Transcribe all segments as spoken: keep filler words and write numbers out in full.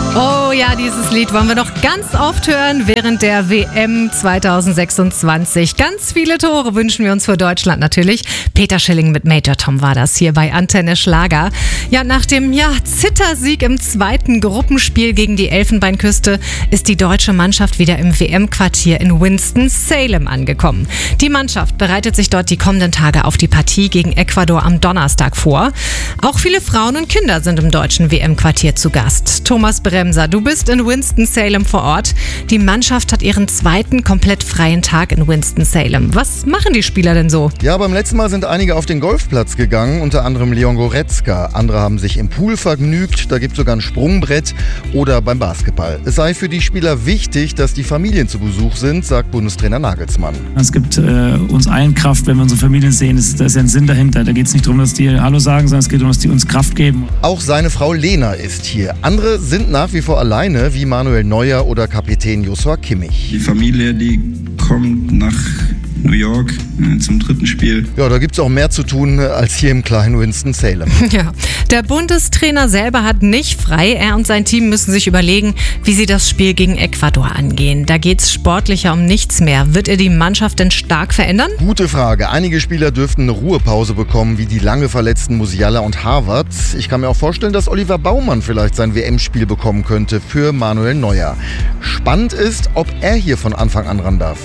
Oh ja, dieses Lied wollen wir noch ganz oft hören während der W M zwanzig sechsundzwanzig. Ganz viele Tore wünschen wir uns für Deutschland natürlich. Peter Schilling mit Major Tom war das hier bei Antenne Schlager. Ja, nach dem ja, Zittersieg im zweiten Gruppenspiel gegen die Elfenbeinküste ist die deutsche Mannschaft wieder im W M-Quartier in Winston-Salem angekommen. Die Mannschaft bereitet sich dort die kommenden Tage auf die Partie gegen Ecuador am Donnerstag vor. Auch viele Frauen und Kinder sind im deutschen W M-Quartier zu Gast. Thomas Bremser, du bist in Winston-Salem vor Ort. Die Mannschaft hat ihren zweiten komplett freien Tag in Winston-Salem. Was machen die Spieler denn so? Ja, beim letzten Mal sind einige auf den Golfplatz gegangen, unter anderem Leon Goretzka. Andere haben sich im Pool vergnügt, da gibt es sogar ein Sprungbrett oder beim Basketball. Es sei für die Spieler wichtig, dass die Familien zu Besuch sind, sagt Bundestrainer Nagelsmann. Es gibt äh, uns allen Kraft, wenn wir unsere Familien sehen. Das, da ist ja ein Sinn dahinter. Da geht es nicht darum, dass die Hallo sagen, sondern es geht darum, dass die uns Kraft geben. Auch seine Frau Lena ist hier. Andere sind nach wie vor alleine, wie Manuel Neuer oder Kapitän Joshua Kimmich. Die Familie, die kommt nach New York äh, zum dritten Spiel. Ja, da gibt es auch mehr zu tun als hier im kleinen Winston-Salem. Ja, der Bundestrainer selber hat nicht frei. Er und sein Team müssen sich überlegen, wie sie das Spiel gegen Ecuador angehen. Da geht es sportlicher um nichts mehr. Wird er die Mannschaft denn stark verändern? Gute Frage. Einige Spieler dürften eine Ruhepause bekommen, wie die lange verletzten Musiala und Harvard. Ich kann mir auch vorstellen, dass Oliver Baumann vielleicht sein W M-Spiel bekommen könnte für Manuel Neuer. Spannend ist, ob er hier von Anfang an ran darf.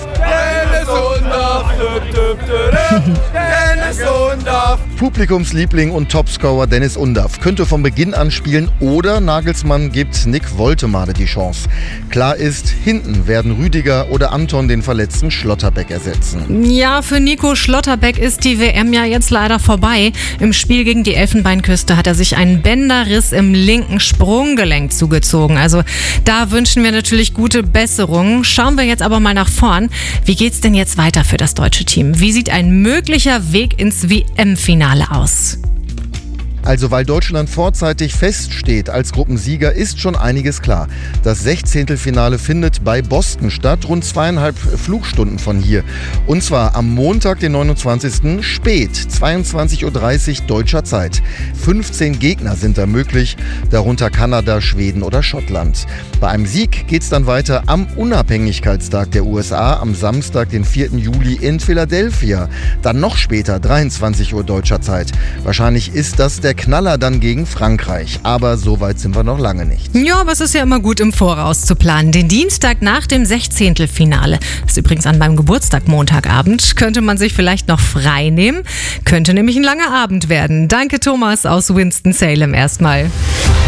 Dennis Undaff. Publikumsliebling und Topscorer Dennis Undaff könnte von Beginn an spielen oder Nagelsmann gibt Nick Woltemade die Chance. Klar ist, hinten werden Rüdiger oder Anton den verletzten Schlotterbeck ersetzen. Ja, für Nico Schlotterbeck ist die W M ja jetzt leider vorbei. Im Spiel gegen die Elfenbeinküste hat er sich einen Bänderriss im linken Sprunggelenk zugezogen. Also da wünschen wir natürlich gute Besserung. Schauen wir jetzt aber mal nach vorn. Wie geht's denn jetzt weiter für das deutsche Team? Wie sieht ein möglicher Weg ins W M-Finale aus? Also weil Deutschland vorzeitig feststeht als Gruppensieger, ist schon einiges klar. Das Sechzehntelfinale findet bei Boston statt, rund zweieinhalb Flugstunden von hier. Und zwar am Montag, den neunundzwanzigsten spät, zweiundzwanzig Uhr dreißig deutscher Zeit. fünfzehn Gegner sind da möglich, darunter Kanada, Schweden oder Schottland. Bei einem Sieg geht's dann weiter am Unabhängigkeitstag der U S A am Samstag, den vierten Juli in Philadelphia. Dann noch später, dreiundzwanzig Uhr deutscher Zeit. Wahrscheinlich ist das der Knaller dann gegen Frankreich. Aber so weit sind wir noch lange nicht. Ja, aber es ist ja immer gut im Voraus zu planen. Den Dienstag nach dem Sechzehntelfinale, das ist übrigens an meinem Geburtstag Montagabend, könnte man sich vielleicht noch frei nehmen. Könnte nämlich ein langer Abend werden. Danke Thomas aus Winston-Salem erstmal.